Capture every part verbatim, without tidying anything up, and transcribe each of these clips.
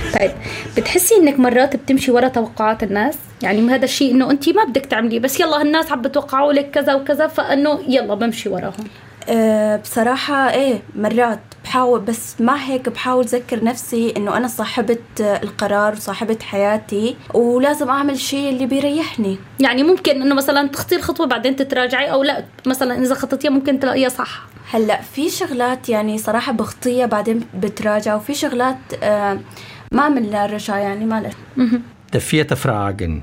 طيب بتحسي انك مرات بتمشي ورا توقعات الناس؟ يعني هذا الشيء انه انت ما بدك تعمليه، بس يلا الناس عم بتوقعوا لك كذا وكذا، فانه يلا بمشي وراهم. أه بصراحة ايه مرات بحاول، بس مع هيك بحاول ذكر نفسي انه انا صاحبة القرار وصاحبة حياتي، ولازم اعمل شيء اللي بيريحني. يعني ممكن انه مثلا تخطي الخطوة بعدين تتراجعي، او لا مثلا اذا خطيتيها ممكن تلاقيها صح. هلا في شغلات يعني صراحة بخطيها بعدين بتراجع، وفي شغلات أه ما من لا رجع يعني ما له. Der vierte Fragen.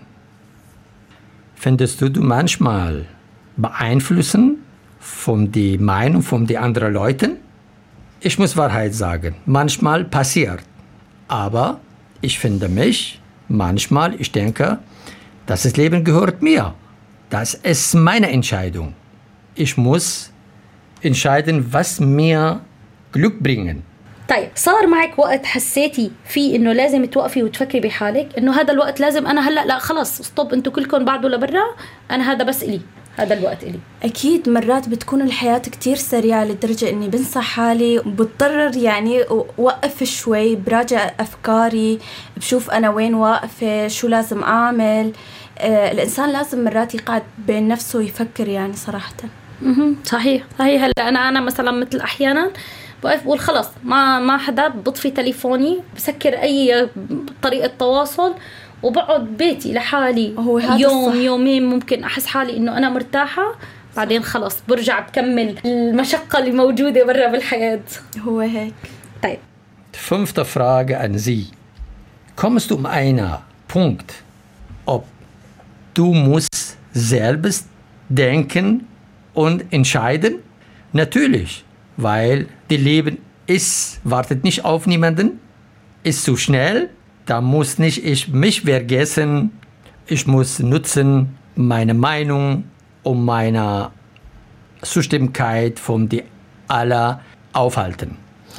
Findest du du manchmal beeinflussen von die Meinung von die anderen Leuten? Ich muss Wahrheit sagen, manchmal passiert. Aber ich finde mich, manchmal, ich denke, das Leben gehört mir. Das ist meine Entscheidung. Ich muss entscheiden, was mir Glück bringen. طيب صار معك وقت حسيتي فيه انه لازم توقفي وتفكري بحالك انه هذا الوقت لازم انا هلا لا خلص ستوب، انتوا كلكم بعدوا لبرا، انا هذا بس إلي، هذا الوقت إلي؟ أكيد مرات بتكون الحياة كتير سريعة لدرجة إني بنسى حالي، بضطر يعني وقف شوي، براجع أفكاري، بشوف أنا وين واقفة، شو لازم أعمل. آه الإنسان لازم مرات يقعد بين نفسه ويفكر يعني صراحة. صحيح صحيح. هلا أنا أنا مثلا مثل أحيانا بقف بقول خلص ما ما حدا، بطفي تليفوني، بسكر أي طريقة تواصل، وبقعد بيتي لحالي يوم الصح. يومين ممكن أحس حالي إنه أنا مرتاحة، بعدين خلص برجع بكمل المشقة اللي موجودة برا بالحياة. هو هيك. طيب. Fünfte Frage an Sie. Kommst du um einen Punkt, ob du musst selbst denken und entscheiden? Natürlich, weil das Leben ist, wartet nicht auf niemanden, ist zu schnell. Da muss nicht ich mich vergessen. Ich muss nutzen meine Meinung und meine Zustimmigkeit von die aller aufhalten.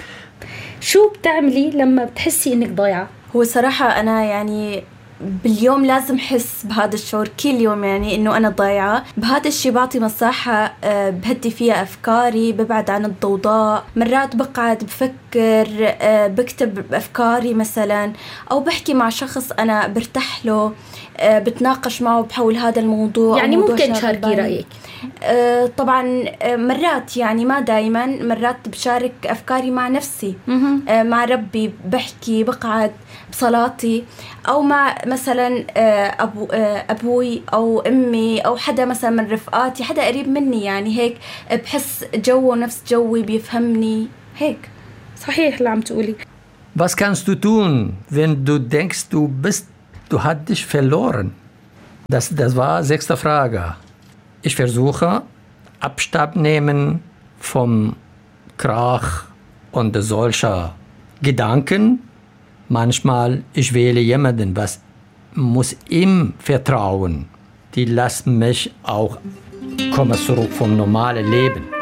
شو بتعملي لما بتحسي إنك ضايعة؟ هو صراحة أنا يعني باليوم لازم حس بهذا الشعور كل يوم، يعني إنه أنا ضايعة. بهذا الشيء بعطي مساحة بهدي فيها أفكاري، ببعد عن الضوضاء. مرات بقعد بفكر، بكتب أفكاري مثلا، أو بحكي مع شخص أنا برتاح له، بتناقش معه بحول هذا الموضوع. يعني ممكن تشاركي رأيك؟ طبعا مرات، يعني ما دايما، مرات بشارك أفكاري مع نفسي، مع ربي بحكي، بقعد بصلاتي، أو مع مثلا أبو أبوي أو أمي أو حدا مثلا من رفقاتي، حدا قريب مني، يعني هيك بحس جوه نفس جوي، بيفهمني هيك. صحيح اللي عم تقولي. Was kannst du tun, wenn du denkst, du bist, du hast dich verloren? Das, das war sechste Frage. Ich versuche Abstand nehmen vom Krach und solcher Gedanken. Manchmal ich wähle jemanden, was muss ihm vertrauen. Die lassen mich auch kommen zurück vom normalen Leben.